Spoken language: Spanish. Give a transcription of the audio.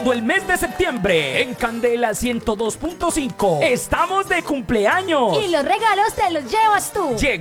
todo el mes de septiembre en Candela 102.5. ¡Estamos de cumpleaños! Y los regalos te los llevas tú.